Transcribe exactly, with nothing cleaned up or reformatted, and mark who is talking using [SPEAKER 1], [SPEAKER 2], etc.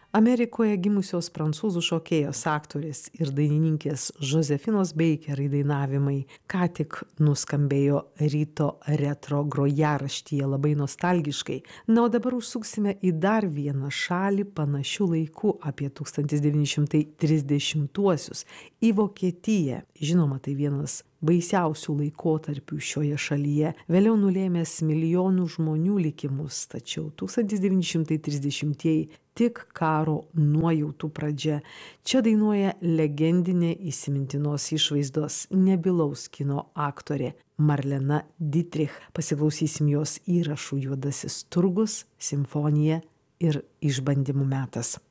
[SPEAKER 1] Amerikoje gimusios prancūzų šokėjos, aktorės ir dainininkės Josefinos Baker dainavimai ką tik nuskambėjo ryto retro grojaraštyje labai nostalgiškai. Na, o dabar užsuksime į dar vieną šalį panašių laikų apie tūkstantis devyni šimtai trisdešimtuosius į Vokietiją. Žinoma, tai vienas baisiausių laikotarpių šioje šalyje, vėliau nulėmęs milijonų žmonių likimus, tačiau tūkstantis devyni šimtai trisdešimtieji tik karo nuojautų pradžia. Čia dainuoja legendinė įsimintinos išvaizdos nebylaus kino aktorė Marlena Dietrich. Pasiklausysim jos įrašų Juodasis turgus, simfonija ir išbandymų metas.